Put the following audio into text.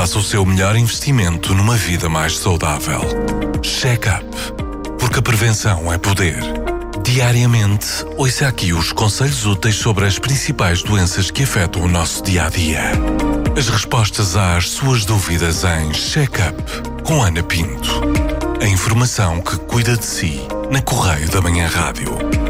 Faça o seu melhor investimento numa vida mais saudável. Check-up. Porque a prevenção é poder. Diariamente, ouça aqui os conselhos úteis sobre as principais doenças que afetam o nosso dia-a-dia. As respostas às suas dúvidas em Check-up com Ana Pinto. A informação que cuida de si na Correio da Manhã Rádio.